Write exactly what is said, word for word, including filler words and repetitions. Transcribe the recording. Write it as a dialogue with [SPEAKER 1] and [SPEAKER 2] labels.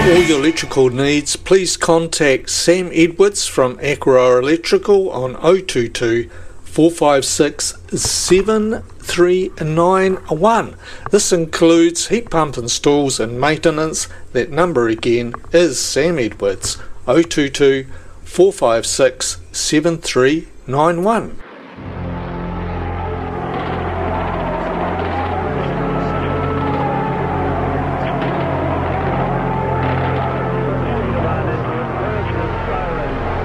[SPEAKER 1] all your electrical needs, please contact Sam Edwards from Aqua Electrical on oh two two, four five six, seven three nine one. This includes heat pump installs and maintenance. That number again is Sam Edwards, oh two two, four five six, seven three nine one.